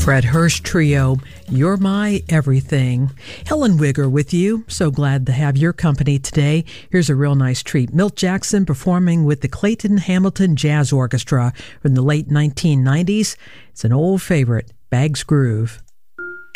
Fred Hurst Trio, You're My Everything. Helen Wigger with you. So glad to have your company today. Here's a real nice treat. Milt Jackson performing with the Clayton Hamilton Jazz Orchestra from the late 1990s. It's an old favorite, Bag's Groove.